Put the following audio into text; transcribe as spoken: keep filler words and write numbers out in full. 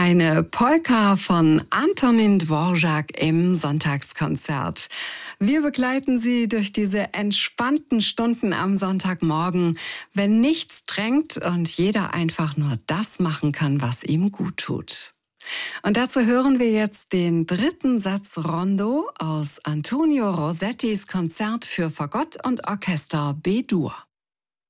Eine Polka von Antonin Dvorak im Sonntagskonzert. Wir begleiten Sie durch diese entspannten Stunden am Sonntagmorgen, wenn nichts drängt und jeder einfach nur das machen kann, was ihm gut tut. Und dazu hören wir jetzt den dritten Satz Rondo aus Antonio Rossettis Konzert für Fagott und Orchester B-Dur.